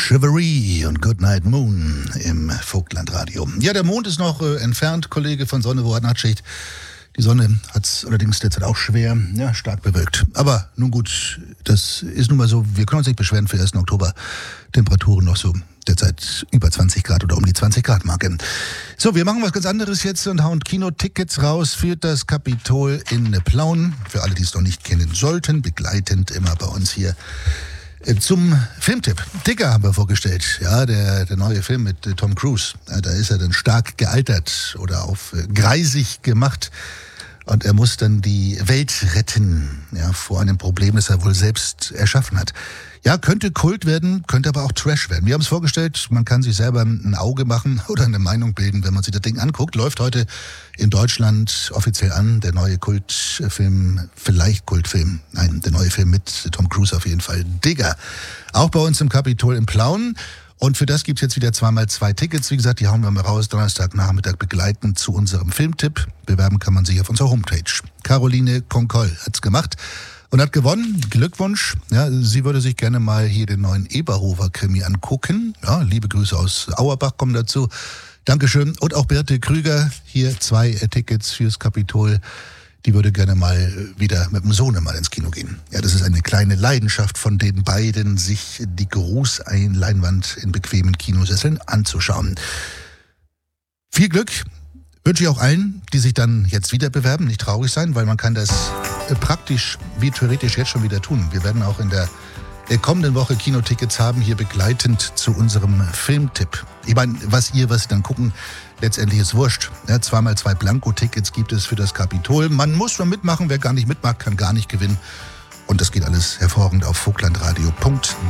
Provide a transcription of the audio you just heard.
Chivalry und Goodnight Moon im Vogtlandradio. Ja, der Mond ist noch entfernt, Kollege von Sonne, wo hat Nachtschicht. Die Sonne hat es allerdings derzeit auch schwer, ja, stark bewölkt. Aber nun gut, das ist nun mal so, wir können uns nicht beschweren für 1. Oktober. Temperaturen noch so derzeit über 20 Grad oder um die 20 Grad Marke. So, wir machen was ganz anderes jetzt und hauen Kinotickets raus für das Kapitol in Plauen. Für alle, die es noch nicht kennen sollten, begleitend immer bei uns hier zum Filmtipp. Digger haben wir vorgestellt, ja, der neue Film mit Tom Cruise. Da ist er dann stark gealtert oder auf greisig gemacht und er muss dann die Welt retten, ja, vor einem Problem, das er wohl selbst erschaffen hat. Ja, könnte Kult werden, könnte aber auch Trash werden. Wir haben es vorgestellt, man kann sich selber ein Auge machen oder eine Meinung bilden, wenn man sich das Ding anguckt. Läuft heute in Deutschland offiziell an, der neue Kultfilm, vielleicht Kultfilm, nein, der neue Film mit Tom Cruise auf jeden Fall, Digger. Auch bei uns im Kapitol in Plauen. Und für das gibt's jetzt wieder 2x2 Tickets. Wie gesagt, die hauen wir mal raus, Donnerstagnachmittag begleitend zu unserem Filmtipp. Bewerben kann man sich auf unserer Homepage. Caroline Konkoll hat's gemacht. Und hat gewonnen. Glückwunsch. Ja, sie würde sich gerne mal hier den neuen Eberhofer-Krimi angucken. Ja, liebe Grüße aus Auerbach kommen dazu. Dankeschön. Und auch Birte Krüger, hier 2 Tickets fürs Kapitol. Die würde gerne mal wieder mit dem Sohn mal ins Kino gehen. Ja, das ist eine kleine Leidenschaft von den beiden, sich die Großleinwand in bequemen Kinosesseln anzuschauen. Viel Glück. Wünsche ich auch allen, die sich dann jetzt wieder bewerben, nicht traurig sein, weil man kann das praktisch wie theoretisch jetzt schon wieder tun. Wir werden auch in der kommenden Woche Kinotickets haben, hier begleitend zu unserem Filmtipp. Ich meine, was Sie dann gucken, letztendlich ist wurscht. Ja, 2x2 Blanko-Tickets gibt es für das Kapitol. Man muss schon mitmachen, wer gar nicht mitmacht, kann gar nicht gewinnen. Und das geht alles hervorragend auf vogtlandradio.de.